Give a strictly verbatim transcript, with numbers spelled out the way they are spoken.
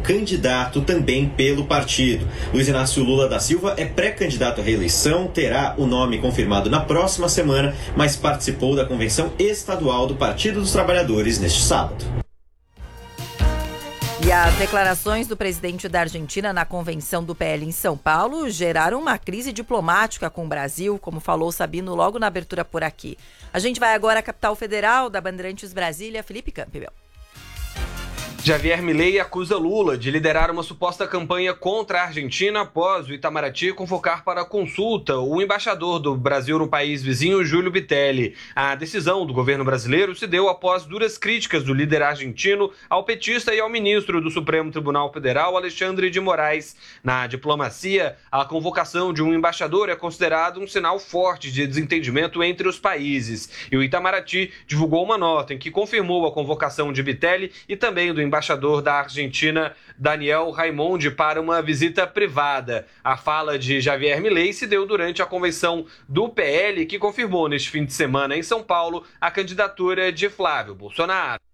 candidato também pelo partido. Luiz Inácio Lula da Silva é pré-candidato à reeleição, terá o nome confirmado na próxima semana, mas participou da convenção estadual do Partido dos Trabalhadores neste sábado. E as declarações do presidente da Argentina na convenção do P L em São Paulo geraram uma crise diplomática com o Brasil, como falou Sabino logo na abertura por aqui. A gente vai agora à capital federal da Bandeirantes Brasília, Felipe Campbell. Javier Milei acusa Lula de liderar uma suposta campanha contra a Argentina após o Itamaraty convocar para consulta o embaixador do Brasil no país vizinho, Júlio Bitelli. A decisão do governo brasileiro se deu após duras críticas do líder argentino ao petista e ao ministro do Supremo Tribunal Federal, Alexandre de Moraes. Na diplomacia, a convocação de um embaixador é considerado um sinal forte de desentendimento entre os países. E o Itamaraty divulgou uma nota em que confirmou a convocação de Bitelli e também do embaixador embaixador da Argentina, Daniel Raimondi, para uma visita privada. A fala de Javier Milei se deu durante a convenção do P L, que confirmou neste fim de semana em São Paulo a candidatura de Flávio Bolsonaro.